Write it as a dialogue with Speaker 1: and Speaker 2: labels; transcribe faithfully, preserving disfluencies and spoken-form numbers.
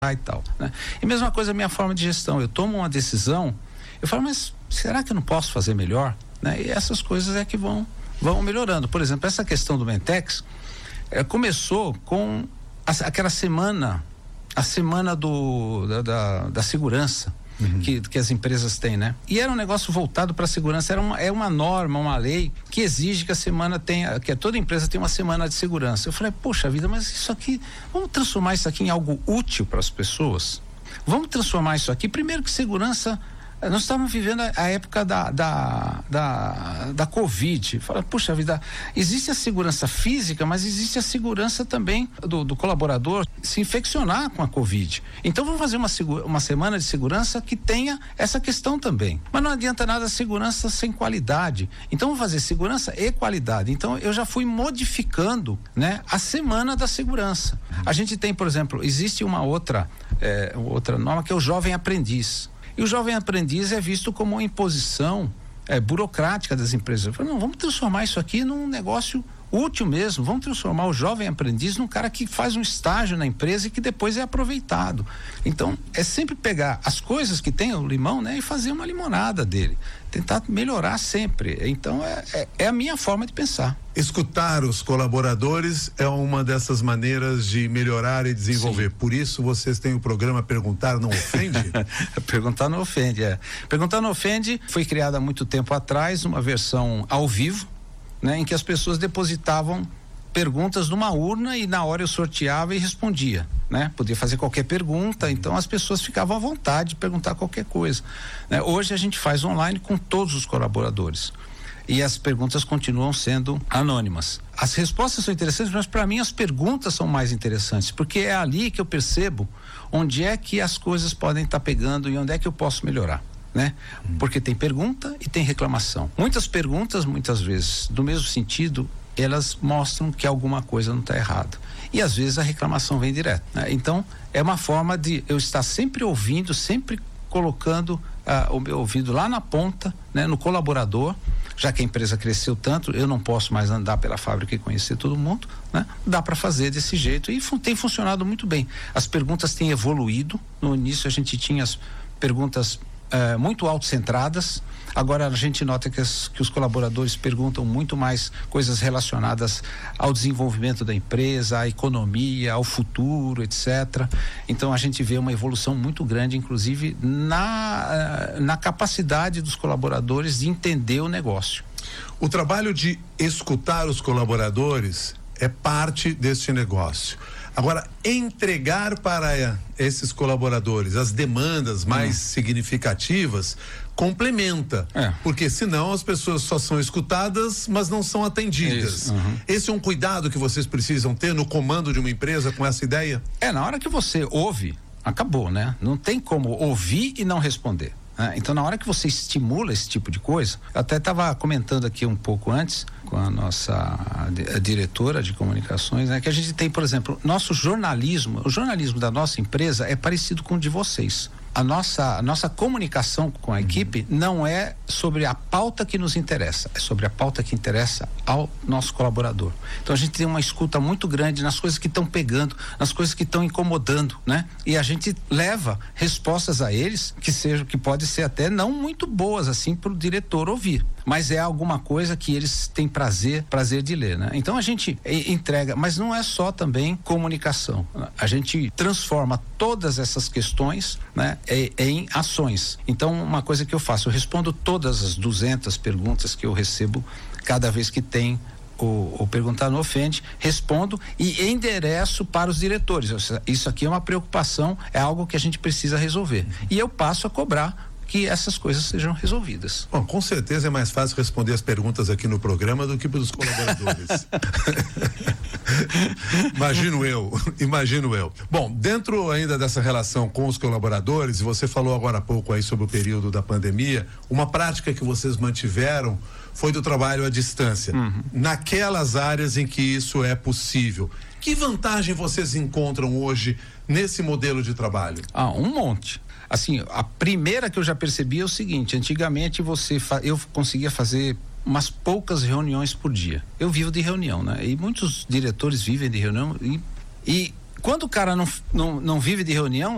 Speaker 1: e tal, né? E mesma coisa a minha forma de gestão, eu tomo uma decisão, eu falo, mas será que eu não posso fazer melhor? Né? E essas coisas é que vão, vão melhorando. Por exemplo, essa questão do Mentex é, começou com a, aquela semana, a semana do, da, da, da segurança. Uhum. Que, que as empresas têm, né? E era um negócio voltado para a segurança, era uma, é uma norma, uma lei que exige que a semana tenha, que toda empresa tenha uma semana de segurança. Eu falei, poxa vida, mas isso aqui, vamos transformar isso aqui em algo útil para as pessoas? Vamos transformar isso aqui, primeiro que segurança, nós estávamos vivendo a, a época da, da, da, da Covid. Fala, puxa vida, existe a segurança física, mas existe a segurança também do, do colaborador se infeccionar com a Covid. Então vamos fazer uma, uma semana de segurança que tenha essa questão também. Mas não adianta nada segurança sem qualidade. Então vamos fazer segurança e qualidade. Então eu já fui modificando, né, a semana da segurança. A gente tem, por exemplo, existe uma outra, é, outra norma que é o jovem aprendiz. E o jovem aprendiz é visto como uma imposição é, burocrática das empresas. Eu falo, não, vamos transformar isso aqui num negócio útil mesmo, vamos transformar o jovem aprendiz num cara que faz um estágio na empresa e que depois é aproveitado. Então, é sempre pegar as coisas que tem o limão, né, e fazer uma limonada dele, tentar melhorar sempre. Então, é, é, é a minha forma de pensar.
Speaker 2: Escutar os colaboradores é uma dessas maneiras de melhorar e desenvolver. Sim. Por isso vocês têm o programa Perguntar Não Ofende?
Speaker 1: Perguntar Não Ofende, é. Perguntar Não Ofende foi criada há muito tempo atrás, uma versão ao vivo, né, em que as pessoas depositavam perguntas numa urna e na hora eu sorteava e respondia, né? Podia fazer qualquer pergunta, então as pessoas ficavam à vontade de perguntar qualquer coisa, né? Hoje a gente faz online com todos os colaboradores e as perguntas continuam sendo anônimas. As respostas são interessantes, mas para mim as perguntas são mais interessantes, porque é ali que eu percebo onde é que as coisas podem estar pegando e onde é que eu posso melhorar, né? Porque tem pergunta e tem reclamação. Muitas perguntas, muitas vezes, do mesmo sentido, elas mostram que alguma coisa não está errada. E às vezes a reclamação vem direto, né? Então, é uma forma de eu estar sempre ouvindo, sempre colocando uh, o meu ouvido lá na ponta, né? No colaborador, já que a empresa cresceu tanto, eu não posso mais andar pela fábrica e conhecer todo mundo, né? Dá para fazer desse jeito e fun- tem funcionado muito bem. As perguntas têm evoluído. No início a gente tinha as perguntas Uh, muito autocentradas. Agora a gente nota que, as, que os colaboradores perguntam muito mais coisas relacionadas ao desenvolvimento da empresa, à economia, ao futuro, etcétera. Então a gente vê uma evolução muito grande, inclusive na, uh, na capacidade dos colaboradores de entender o negócio.
Speaker 2: O trabalho de escutar os colaboradores é parte deste negócio. Agora, entregar para esses colaboradores as demandas mais hum. significativas complementa, é. Porque senão as pessoas só são escutadas, mas não são atendidas. Uhum. Esse é um cuidado que vocês precisam ter no comando de uma empresa com essa ideia?
Speaker 1: É, na hora que você ouve, acabou, né? Não tem como ouvir e não responder. Ah, então, na hora que você estimula esse tipo de coisa, eu até estava comentando aqui um pouco antes com a nossa a, a diretora de comunicações, né, que a gente tem, por exemplo, nosso jornalismo, o jornalismo da nossa empresa é parecido com o de vocês. A nossa, a nossa comunicação com a equipe não é sobre a pauta que nos interessa, é sobre a pauta que interessa ao nosso colaborador. Então a gente tem uma escuta muito grande nas coisas que estão pegando, nas coisas que estão incomodando, né? E a gente leva respostas a eles que sejam, que pode ser até não muito boas assim para o diretor ouvir, mas é alguma coisa que eles têm prazer, prazer de ler, né? Então a gente e, entrega, mas não é só também comunicação. A gente transforma todas essas questões, né? Em ações. Então, uma coisa que eu faço, eu respondo todas as duzentas perguntas que eu recebo cada vez que tem o, o Perguntar Não Ofende, respondo e endereço para os diretores. Isso aqui é uma preocupação, é algo que a gente precisa resolver. E eu passo a cobrar que essas coisas sejam resolvidas.
Speaker 2: Bom, com certeza é mais fácil responder as perguntas aqui no programa do que para os colaboradores. Imagino eu, imagino eu. Bom, dentro ainda dessa relação com os colaboradores, você falou agora há pouco aí sobre o período da pandemia, uma prática que vocês mantiveram foi do trabalho à distância, uhum. Naquelas áreas em que isso é possível. Que vantagem vocês encontram hoje nesse modelo de trabalho?
Speaker 1: Ah, um monte. Assim, a primeira que eu já percebi é o seguinte: antigamente você fa- eu conseguia fazer umas poucas reuniões por dia. Eu vivo de reunião, né? E muitos diretores vivem de reunião e, e quando o cara não, não, não vive de reunião,